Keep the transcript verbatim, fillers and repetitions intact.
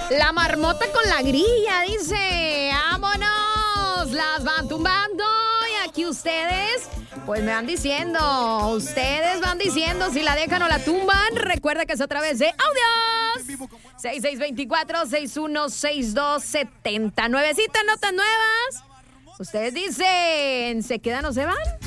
La marmota con la grilla, dice. ¡Vámonos! Las van tumbando. Y aquí ustedes, pues me van diciendo. Ustedes van diciendo si la dejan o la tumban. Recuerda que es a través de audios. seis seis dos cuatro, seis uno seis dos, siete cero. Nuevecita, notas nuevas. Ustedes dicen, ¿se quedan o se van?